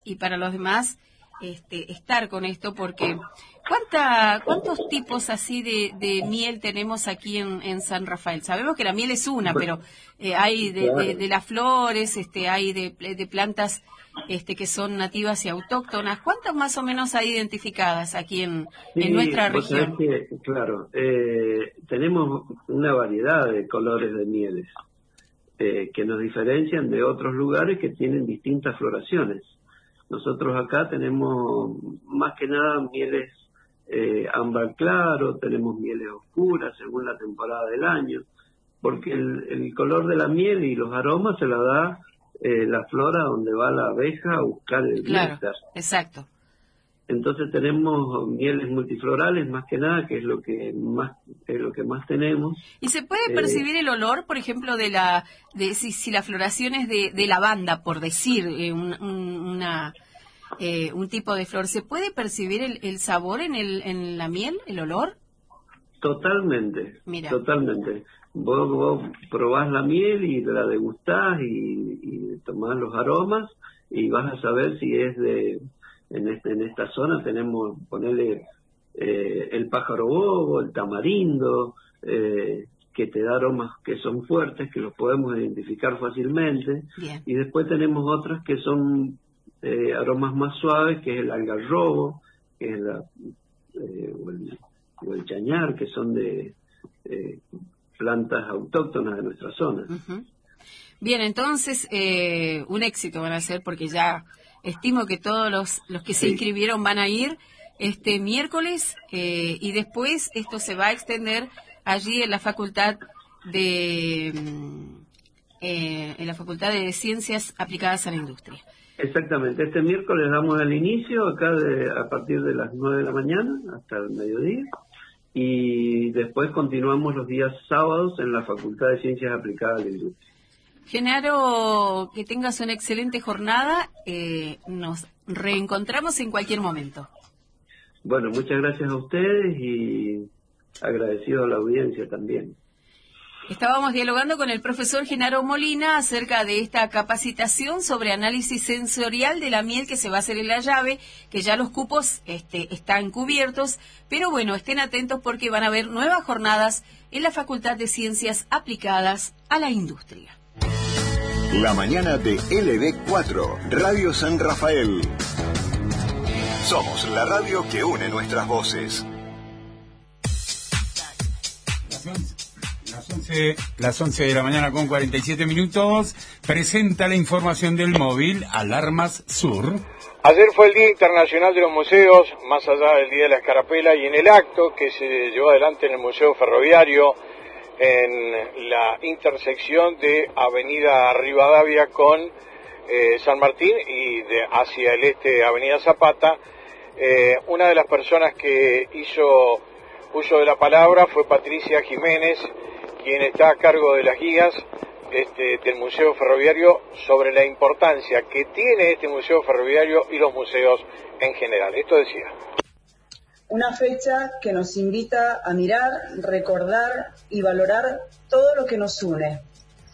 y para los demás estar con esto, porque ¿cuántos tipos así de miel tenemos aquí en San Rafael? Sabemos que la miel es una, pero hay de las flores, hay de plantas que son nativas y autóctonas. ¿Cuántas más o menos hay identificadas aquí en nuestra región? Claro, tenemos una variedad de colores de mieles que nos diferencian de otros lugares que tienen distintas floraciones. Nosotros acá tenemos más que nada mieles ámbar claro, tenemos mieles oscuras según la temporada del año, porque el color de la miel y los aromas se la da la flora donde va la abeja a buscar el néctar. Exacto. Entonces tenemos mieles multiflorales más que nada, que es lo que más tenemos. ¿Y se puede percibir el olor, por ejemplo, si la floración es de lavanda, por decir un tipo de flor? ¿Se puede percibir el sabor en la miel, el olor? Totalmente. Mira. Totalmente. Vos probás la miel y la degustás y tomás los aromas y vas a saber si es en esta zona tenemos, ponerle el pájaro bobo, el tamarindo, que te da aromas que son fuertes, que los podemos identificar fácilmente. Bien. Y después tenemos otras que son aromas más suaves, que es el algarrobo, que es o el chañar, que son de plantas autóctonas de nuestra zona. Uh-huh. Bien, entonces un éxito van a ser, porque ya estimo que todos los que se inscribieron van a ir este miércoles y después esto se va a extender allí en la Facultad de Ciencias Aplicadas a la Industria. Exactamente, este miércoles damos el inicio acá a partir de las 9 de la mañana hasta el mediodía y después continuamos los días sábados en la Facultad de Ciencias Aplicadas a la Industria. Genaro, que tengas una excelente jornada. Nos reencontramos en cualquier momento. Bueno, muchas gracias a ustedes y agradecido a la audiencia también. Estábamos dialogando con el profesor Genaro Molina acerca de esta capacitación sobre análisis sensorial de la miel que se va a hacer en la llave, que ya los cupos están cubiertos, pero bueno, estén atentos porque van a haber nuevas jornadas en la Facultad de Ciencias Aplicadas a la Industria. La mañana de LB4, Radio San Rafael. Somos la radio que une nuestras voces. Las 11 de la mañana con 47 minutos. Presenta la información del móvil Alarmas Sur. Ayer fue el Día Internacional de los Museos, más allá del Día de la Escarapela, y en el acto que se llevó adelante en el Museo Ferroviario, en la intersección de Avenida Rivadavia con San Martín y hacia el este Avenida Zapata, una de las personas que hizo uso de la palabra fue Patricia Jiménez, quien está a cargo de las guías del Museo Ferroviario sobre la importancia que tiene este Museo Ferroviario y los museos en general. Esto decía. Una fecha que nos invita a mirar, recordar y valorar todo lo que nos une.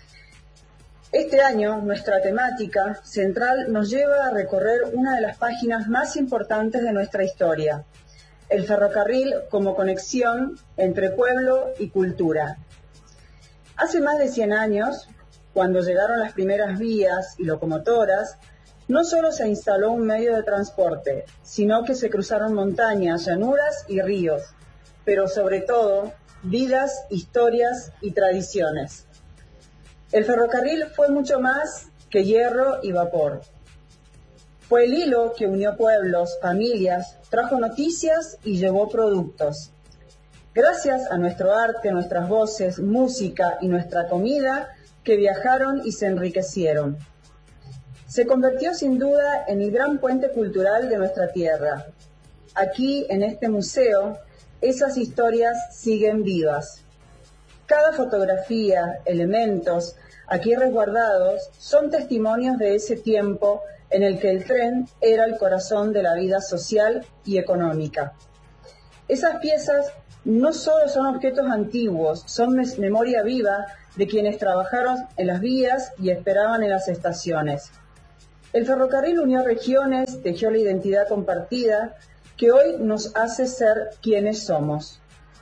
Este año, nuestra temática central nos lleva a recorrer una de las páginas más importantes de nuestra historia, el ferrocarril como conexión entre pueblo y cultura. Hace más de 100 años, cuando llegaron las primeras vías y locomotoras, no solo se instaló un medio de transporte, sino que se cruzaron montañas, llanuras y ríos, pero sobre todo, vidas, historias y tradiciones. El ferrocarril fue mucho más que hierro y vapor. Fue el hilo que unió pueblos, familias, trajo noticias y llevó productos. Gracias a nuestro arte, nuestras voces, música y nuestra comida, que viajaron y se enriquecieron. Se convirtió sin duda en el gran puente cultural de nuestra tierra. Aquí, en este museo, esas historias siguen vivas. Cada fotografía, elementos, aquí resguardados, son testimonios de ese tiempo en el que el tren era el corazón de la vida social y económica. Esas piezas no solo son objetos antiguos, son memoria viva de quienes trabajaron en las vías y esperaban en las estaciones. El ferrocarril unió regiones, tejió la identidad compartida que hoy nos hace ser quienes somos.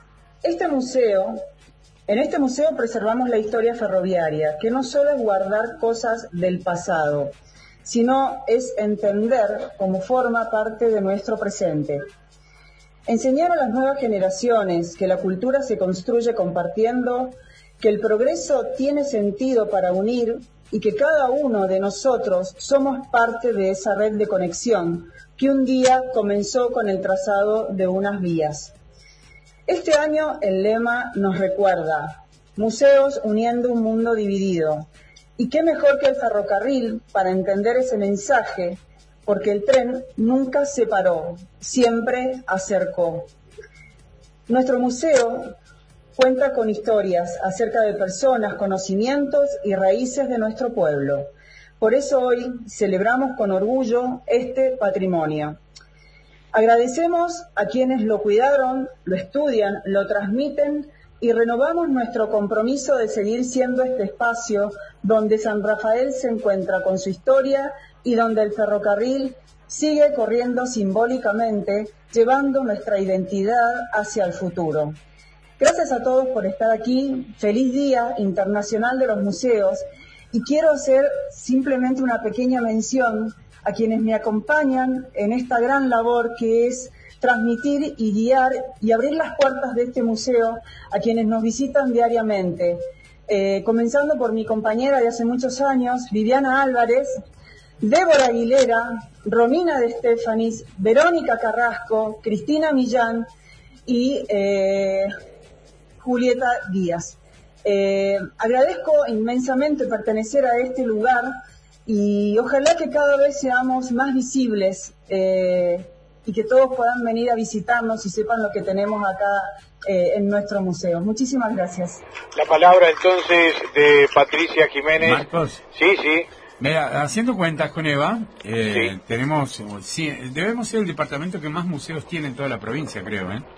En este museo preservamos la historia ferroviaria, que no solo es guardar cosas del pasado, sino es entender cómo forma parte de nuestro presente. Enseñar a las nuevas generaciones que la cultura se construye compartiendo, que el progreso tiene sentido para unir y que cada uno de nosotros somos parte de esa red de conexión que un día comenzó con el trazado de unas vías. Este año el lema nos recuerda: museos uniendo un mundo dividido. Y qué mejor que el ferrocarril para entender ese mensaje, porque el tren nunca separó, siempre acercó. Nuestro museo cuenta con historias acerca de personas, conocimientos y raíces de nuestro pueblo. Por eso hoy celebramos con orgullo este patrimonio. Agradecemos a quienes lo cuidaron, lo estudian, lo transmiten y renovamos nuestro compromiso de seguir siendo este espacio donde San Rafael se encuentra con su historia y donde el ferrocarril sigue corriendo simbólicamente, llevando nuestra identidad hacia el futuro. Gracias a todos por estar aquí. Feliz Día Internacional de los Museos. Y quiero hacer simplemente una pequeña mención a quienes me acompañan en esta gran labor que es transmitir y guiar y abrir las puertas de este museo a quienes nos visitan diariamente. Comenzando por mi compañera de hace muchos años, Viviana Álvarez, Débora Aguilera, Romina de Estefanis, Verónica Carrasco, Cristina Millán y Julieta Díaz. Agradezco inmensamente pertenecer a este lugar y ojalá que cada vez seamos más visibles y que todos puedan venir a visitarnos y sepan lo que tenemos acá en nuestro museo. Muchísimas gracias. La palabra entonces de Patricia Jiménez. Marcos. Sí. Mira, haciendo cuentas con Eva, sí. Debemos ser el departamento que más museos tiene en toda la provincia, creo, ¿eh?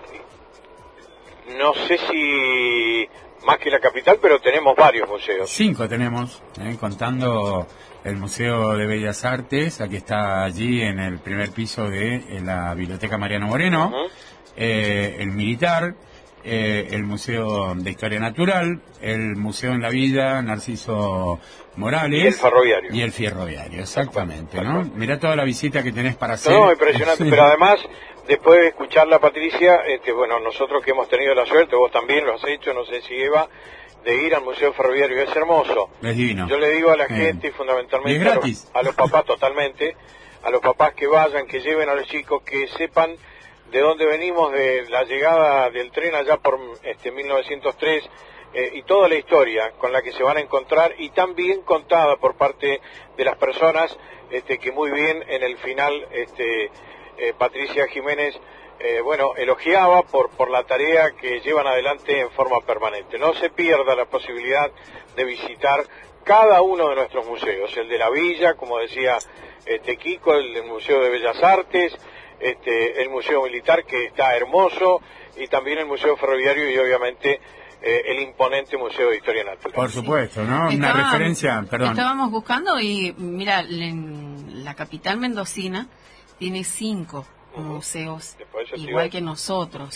No sé si más que la capital, pero tenemos varios museos. 5 tenemos, contando el Museo de Bellas Artes, que está allí en el primer piso de la Biblioteca Mariano Moreno, el Militar, el Museo de Historia Natural, el Museo en la Vida, Narciso Morales. Y el Ferroviario. Y el Ferroviario, exactamente, ¿no? Mirá toda la visita que tenés para hacer. No, impresionante, pero además, después de escucharla, Patricia, bueno, nosotros que hemos tenido la suerte, vos también lo has hecho, no sé si Eva, de ir al Museo Ferroviario, es hermoso. Es divino. Yo le digo a la gente, y fundamentalmente es gratis. A los papás totalmente, a los papás que vayan, que lleven a los chicos, que sepan de dónde venimos, de la llegada del tren allá por 1903, y toda la historia con la que se van a encontrar, y tan bien contada por parte de las personas, que muy bien en el final Patricia Jiménez elogiaba por la tarea que llevan adelante en forma permanente. No se pierda la posibilidad de visitar cada uno de nuestros museos, el de la Villa, como decía Kiko, el del Museo de Bellas Artes, el Museo Militar, que está hermoso, y también el Museo Ferroviario y obviamente el imponente Museo de Historia Natural. Por supuesto, ¿no? Una referencia, perdón. Estábamos buscando y mira, la capital mendocina tiene 5 museos, igual que nosotros.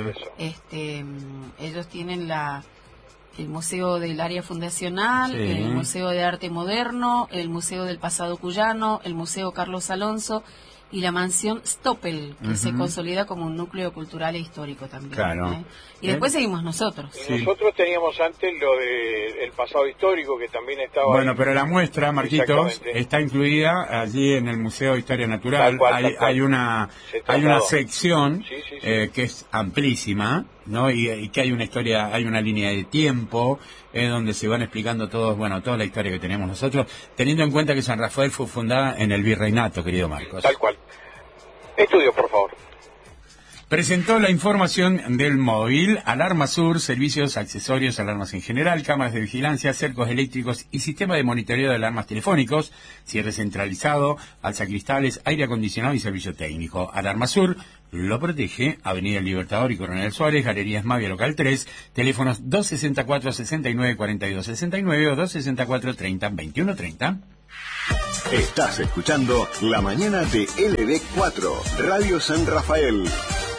Ellos tienen el Museo del Área Fundacional, el Museo de Arte Moderno, el Museo del Pasado Cuyano, el Museo Carlos Alonso y la Mansión Stoppel, que se consolida como un núcleo cultural e histórico también. Claro. Y después seguimos nosotros. Nosotros teníamos antes lo del pasado histórico, que también estaba... Bueno, pero la muestra, Marquitos, está incluida allí en el Museo de Historia Natural. Hay una sección que es amplísima, ¿no? Y que hay una historia, hay una línea de tiempo donde se van explicando toda la historia que tenemos nosotros, teniendo en cuenta que San Rafael fue fundada en el Virreinato, querido Marcos. Tal cual. Estudio, por favor. Presentó la información del móvil, Alarma Sur, servicios, accesorios, alarmas en general, cámaras de vigilancia, cercos eléctricos y sistema de monitoreo de alarmas telefónicos, cierre centralizado, alzacristales, aire acondicionado y servicio técnico. Alarma Sur lo protege. Avenida Libertador y Coronel Suárez, Galerías Mavia Local 3, teléfonos 264-69-42-69 o 264-30-21-30. Estás escuchando La Mañana de LB4, Radio San Rafael.